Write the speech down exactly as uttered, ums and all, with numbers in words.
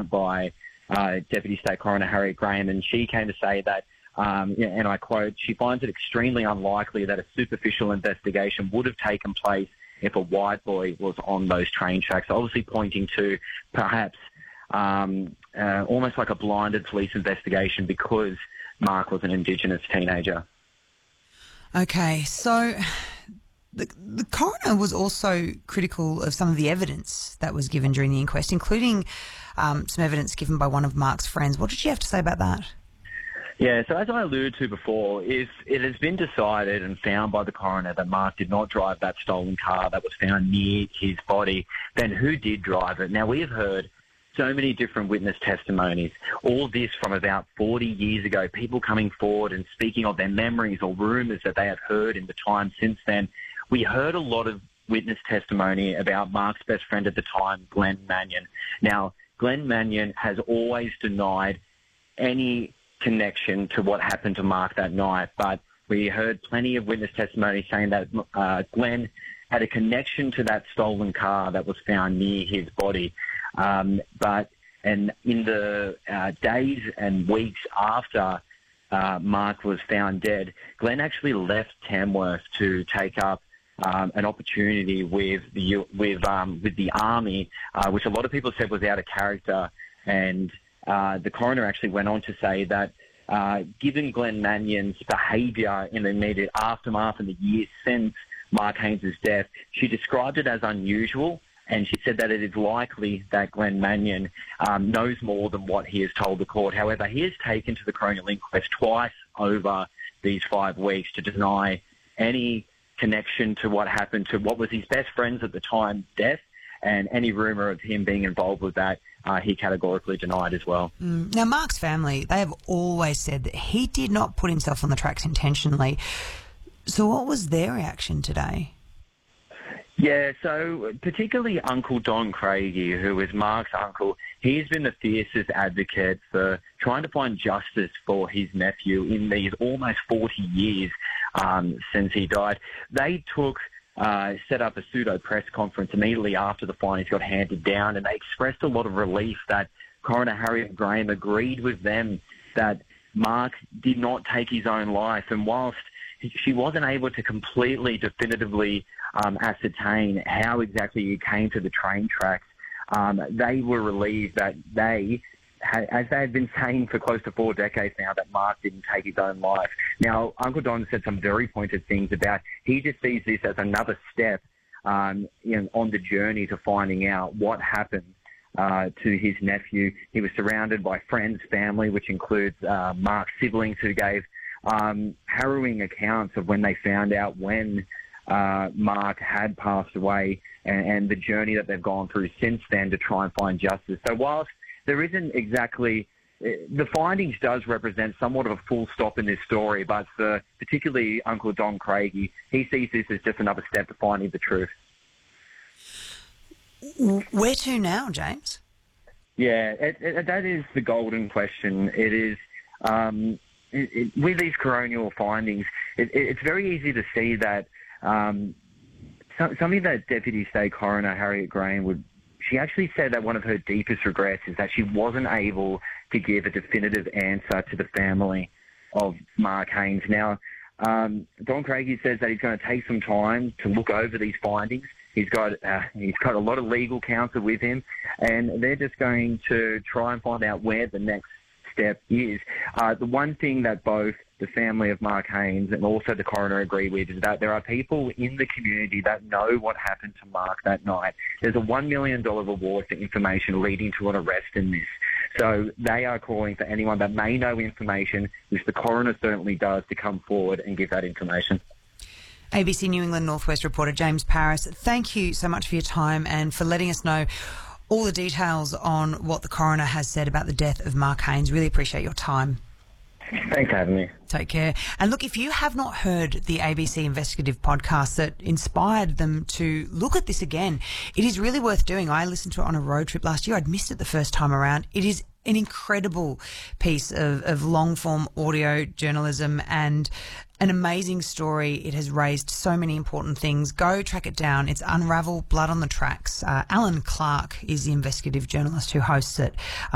by uh, Deputy State Coroner Harriet Graham, and she came to say that, um, and I quote, she finds it extremely unlikely that a superficial investigation would have taken place if a white boy was on those train tracks, obviously pointing to perhaps um, uh, almost like a blinded police investigation because Mark was an Indigenous teenager. Okay, so the, the coroner was also critical of some of the evidence that was given during the inquest, including um, some evidence given by one of Mark's friends. What did she have to say about that? Yeah, so as I alluded to before, if it has been decided and found by the coroner that Mark did not drive that stolen car that was found near his body, then who did drive it? Now, we have heard so many different witness testimonies, all this from about forty years ago, people coming forward and speaking of their memories or rumours that they have heard in the time since then. We heard a lot of witness testimony about Mark's best friend at the time, Glenn Mannion. Now, Glenn Mannion has always denied any connection to what happened to Mark that night, but we heard plenty of witness testimony saying that uh, Glenn had a connection to that stolen car that was found near his body. Um, but and in the uh, days and weeks after uh, Mark was found dead, Glenn actually left Tamworth to take up um, an opportunity with the with um, with the army, uh, which a lot of people said was out of character. And uh, the coroner actually went on to say that uh, given Glenn Mannion's behaviour in the immediate aftermath and the years since Mark Haynes' death, she described it as unusual. And she said that it is likely that Glenn Mannion um, knows more than what he has told the court. However, he has taken to the coronial inquest twice over these five weeks to deny any connection to what happened to what was his best friend's at the time death, and any rumour of him being involved with that, uh, he categorically denied as well. Mm. Now, Mark's family, they have always said that he did not put himself on the tracks intentionally. So what was their reaction today? Yeah, so particularly Uncle Don Craigie, who is Mark's uncle, he's been the fiercest advocate for trying to find justice for his nephew in these almost forty years um, since he died. They took, uh, set up a pseudo press conference immediately after the findings got handed down, and they expressed a lot of relief that Coroner Harriet Graham agreed with them that Mark did not take his own life, and whilst she wasn't able to completely definitively um, ascertain how exactly he came to the train tracks, um, they were relieved that they, had, as they had been saying for close to four decades now, that Mark didn't take his own life. Now, Uncle Don said some very pointed things about he just sees this as another step um, you know, on the journey to finding out what happened uh, to his nephew. He was surrounded by friends, family, which includes uh, Mark's siblings, who gave Um, harrowing accounts of when they found out when uh, Mark had passed away, and, and the journey that they've gone through since then to try and find justice. So whilst there isn't exactly, the findings does represent somewhat of a full stop in this story, but for particularly Uncle Don Craigie, he sees this as just another step to finding the truth. Where to now, James? Yeah, it, it, that is the golden question. It is... Um, It, it, with these coronial findings, it, it, it's very easy to see that um, some, something that Deputy State Coroner Harriet Graham would, she actually said that one of her deepest regrets is that she wasn't able to give a definitive answer to the family of Mark Haynes. Now, um, Don Craigie says that he's going to take some time to look over these findings. He's got uh, he's got a lot of legal counsel with him, and they're just going to try and find out where the next step is. Uh, the one thing that both the family of Mark Haynes and also the coroner agree with is that there are people in the community that know what happened to Mark that night. There's a one million dollars reward for information leading to an arrest in this. So they are calling for anyone that may know information, which the coroner certainly does, to come forward and give that information. A B C New England Northwest reporter James Paris, thank you so much for your time and for letting us know all the details on what the coroner has said about the death of Mark Haynes. Really appreciate your time. Thanks for having me. Take care. And look, if you have not heard the A B C investigative podcast that inspired them to look at this again, it is really worth doing. I listened to it on a road trip last year. I'd missed it the first time around. It is an incredible piece of, of long-form audio journalism and an amazing story. It has raised so many important things. Go track it down. It's Unravel, Blood on the Tracks. Uh, Alan Clark is the investigative journalist who hosts it.